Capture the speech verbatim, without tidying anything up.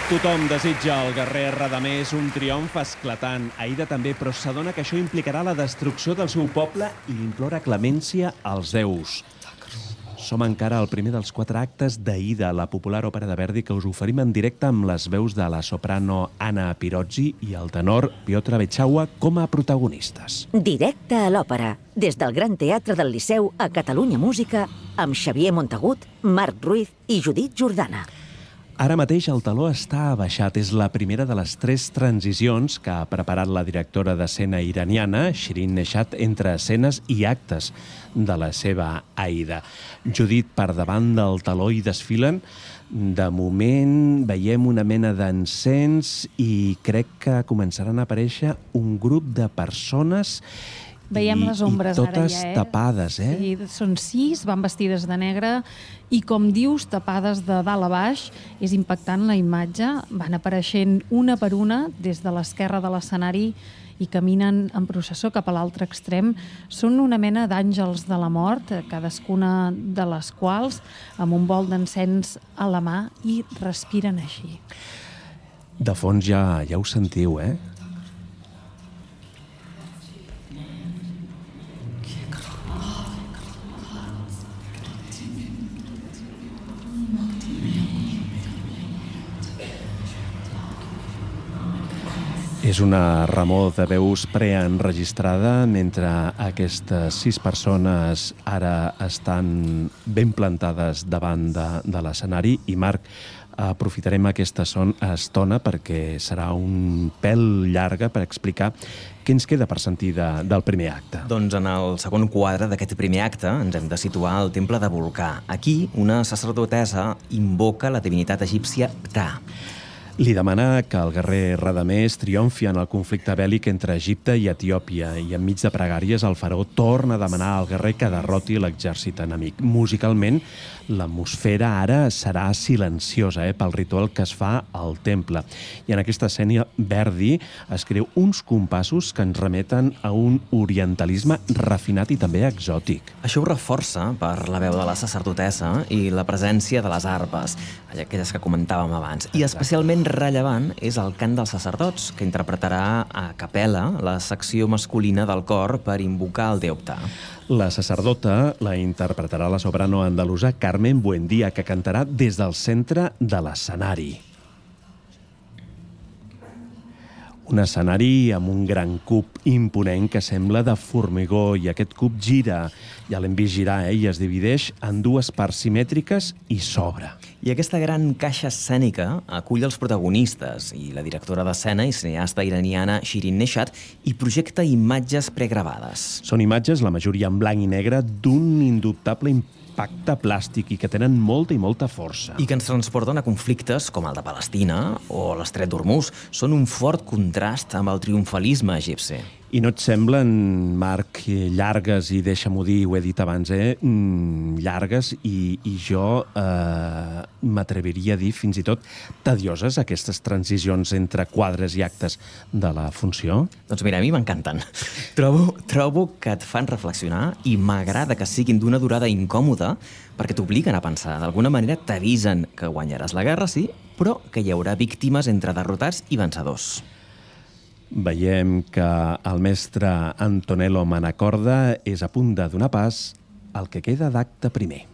Tothom desitja al guerrer Radamés un triomf esclatant. Aida també, però s'adona que això implicarà la destrucció del seu poble i implora clemència als déus. Som encara al primer dels quatre actes d'Aida, la popular òpera de Verdi que us oferim en directe amb les veus de la soprano Anna Pirozzi i el tenor Piotr Bečaua com a protagonistes. Directe a l'òpera, des del Gran Teatre del Liceu a Catalunya Música, amb Xavier Montagut, Marc Ruiz i Judit Jordana. Ara mateix el teló està abaixat. És la primera de les tres transicions que ha preparat la directora d'escena iraniana, Shirin Neshat, entre escenes i actes de la seva Aida. Judit, per davant del teló hi desfilen. De moment veiem una mena d'encens i crec que començaran a aparèixer un grup de persones Veiem les ombres i ara totes ja, eh? tapades, eh? Sí, són sis, van vestides de negre i, com dius, tapades de dalt a baix. És impactant la imatge. Van apareixent una per una des de l'esquerra de l'escenari i caminen en processó cap a l'altre extrem. Són una mena d'àngels de la mort, cadascuna de les quals amb un bol d'encens a la mà i respiren així. De fons ja, ja ho sentiu, eh? És una remor de veus preenregistrada mentre aquestes sis persones ara estan ben plantades davant de, de l'escenari. I, Marc, aprofitarem aquesta son estona perquè serà un pèl llarga per explicar què ens queda per sentir de, del primer acte. Doncs en el segon quadre d'aquest primer acte ens hem de situar al temple de Vulcà. Aquí, una sacerdotessa invoca la divinitat egípcia Ptah. Li demana que el guerrer Radamés triomfi en el conflicte bèl·lic entre Egipte i Etiòpia i enmig de pregàries el faraó torna a demanar al guerrer que derroti l'exèrcit enemic. Musicalment, l'atmosfera ara serà silenciosa eh, pel ritual que es fa al temple. I en aquesta escena Verdi escriu uns compassos que ens remeten a un orientalisme refinat i també exòtic. Això ho reforça per la veu de la sacerdotessa i la presència de les arpes, aquelles que comentàvem abans. I especialment rellevant és el cant dels sacerdots, que interpretarà a capella la secció masculina del cor per invocar el déu Ptah. La sacerdota la interpretarà la soprano andalusa Carmen Buendía, que cantarà des del centre de l'escenari. Un escenari amb un gran cub imponent que sembla de formigó i aquest cub gira, ja l'hem vist girar, eh, i es divideix en dues parts simètriques i s'obre. I aquesta gran caixa escènica acull els protagonistes i la directora d'escena i cineasta iraniana Shirin Neshat i projecta imatges pregravades. Són imatges, la majoria en blanc i negre, d'un indubtable impacte plàstic i que tenen molta i molta força. I que ens transporten a conflictes com el de Palestina o l'Estret d'Hormuz. Són un fort contrast amb el triomfalisme egipci. I no et semblen, Marc, llargues, i deixa-m'ho dir, ho he dit abans, eh? Mm, llargues i, i jo eh, m'atreviria a dir fins i tot tedioses aquestes transicions entre quadres i actes de la funció? Doncs mira, a mi m'encanten. Trobo, trobo que et fan reflexionar i m'agrada que siguin d'una durada incòmoda perquè t'obliguen a pensar. D'alguna manera t'avisen que guanyaràs la guerra, sí, però que hi haurà víctimes entre derrotats i vencedors. Veiem que el mestre Antonello Manacorda és a punt de donar pas al que queda d'acte primer.